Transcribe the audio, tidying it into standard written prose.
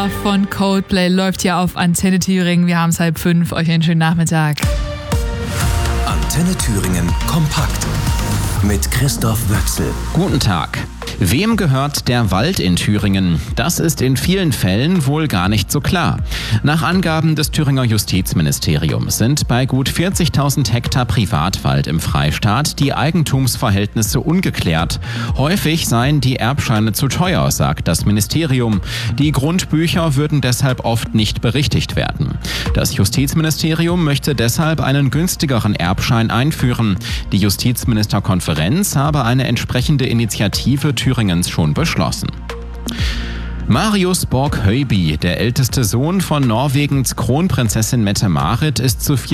Summer von Coldplay läuft hier auf Antenne Thüringen. Wir haben es 4:30. Euch einen schönen Nachmittag. Antenne Thüringen kompakt mit Christoph Wöchsel. Guten Tag. Wem gehört der Wald in Thüringen? Das ist in vielen Fällen wohl gar nicht so klar. Nach Angaben des Thüringer Justizministeriums sind bei gut 40.000 Hektar Privatwald im Freistaat die Eigentumsverhältnisse ungeklärt. Häufig seien die Erbscheine zu teuer, sagt das Ministerium. Die Grundbücher würden deshalb oft nicht berichtigt werden. Das Justizministerium möchte deshalb einen günstigeren Erbschein einführen. Die Justizministerkonferenz habe eine entsprechende Initiative Thüringens schon beschlossen. Marius Borg-Høiby, der älteste Sohn von Norwegens Kronprinzessin Mette-Marit, ist zu